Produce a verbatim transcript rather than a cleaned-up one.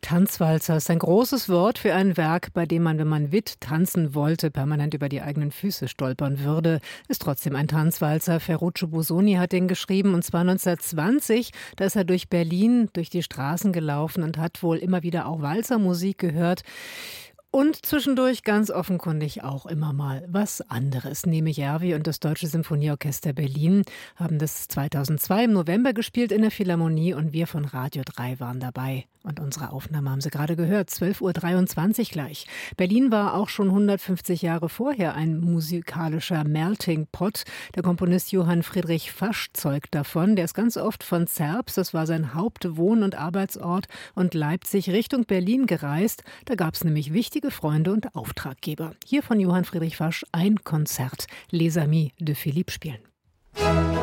Tanzwalzer ist ein großes Wort für ein Werk, bei dem man, wenn man Witt tanzen wollte, permanent über die eigenen Füße stolpern würde. Ist trotzdem ein Tanzwalzer. Ferruccio Busoni hat den geschrieben, und zwar neunzehnhundertzwanzig. Da ist er durch Berlin, durch die Straßen gelaufen und hat wohl immer wieder auch Walzermusik gehört. Und zwischendurch ganz offenkundig auch immer mal was anderes. Neme Järvi und das Deutsche Symphonieorchester Berlin haben das zweitausendzwei im November gespielt in der Philharmonie, und wir von Radio drei waren dabei. Und unsere Aufnahme haben Sie gerade gehört, zwölf Uhr dreiundzwanzig gleich. Berlin war auch schon hundertfünfzig Jahre vorher ein musikalischer Melting Pot. Der Komponist Johann Friedrich Fasch zeugt davon. Der ist ganz oft von Zerbst, das war sein Hauptwohn- und Arbeitsort, und Leipzig Richtung Berlin gereist. Da gab es nämlich wichtige Freunde und Auftraggeber. Hier von Johann Friedrich Fasch ein Konzert. Les Amis de Philippe spielen.